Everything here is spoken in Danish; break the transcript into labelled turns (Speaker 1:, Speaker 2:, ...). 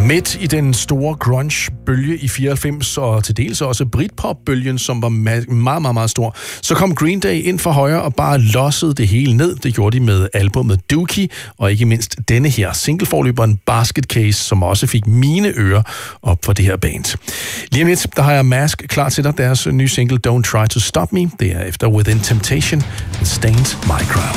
Speaker 1: Midt i den store grunge-bølge i 94, og til dels også Britpop-bølgen, som var meget, meget, meget stor, så kom Green Day ind for højre og bare lossede det hele ned. Det gjorde de med albumet Dookie, og ikke mindst denne her singleforløberen Basket Case, som også fik mine ører op for det her band. Lige om lidt, der har jeg Mask klar til dig. Deres nye single Don't Try to Stop Me. Det er efter Within Temptation and Stains My Crown.